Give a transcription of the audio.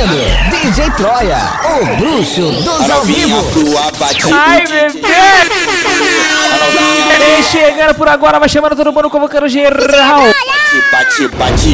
curtindo DJ Troia, o bruxo dos ao vivo. Ai, bebê! Vem chegando por agora, vai chamando todo mundo, convocando geral. Bate, bate,